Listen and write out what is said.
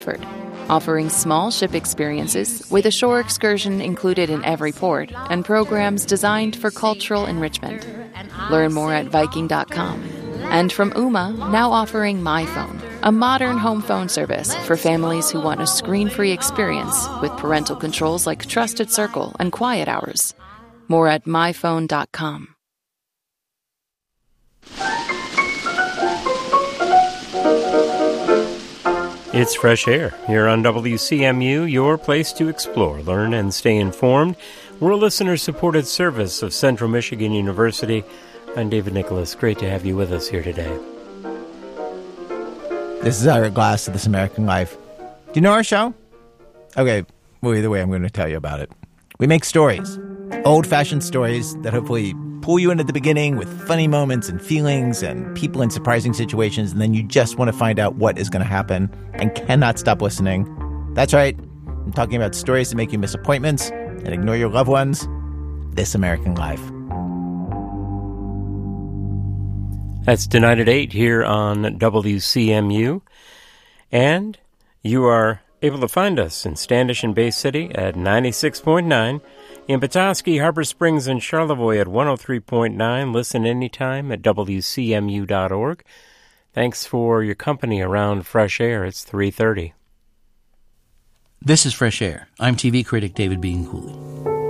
offering small ship experiences with a shore excursion included in every port and programs designed for cultural enrichment. Learn more at Viking.com. And from Ooma, now offering MyPhone, a modern home phone service for families who want a screen-free experience with parental controls like Trusted Circle and Quiet Hours. More at MyPhone.com. It's Fresh Air here on WCMU, your place to explore, learn, and stay informed. We're a listener-supported service of Central Michigan University. I'm David Nicholas. Great to have you with us here today. This is Ira Glass of This American Life. Do you know our show? Okay, well, either way, I'm going to tell you about it. We make stories, old-fashioned stories that hopefully pull you in at the beginning with funny moments and feelings and people in surprising situations, and then you just want to find out what is going to happen and cannot stop listening. That's right. I'm talking about stories that make you miss appointments and ignore your loved ones. This American Life. That's tonight at 8 here on WCMU. And you are able to find us in Standish and Bay City at 96.9, in Petoskey, Harbor Springs, and Charlevoix at 103.9. Listen anytime at WCMU.org. Thanks for your company around Fresh Air. It's 3:30. This is Fresh Air. I'm TV critic David Bianculli.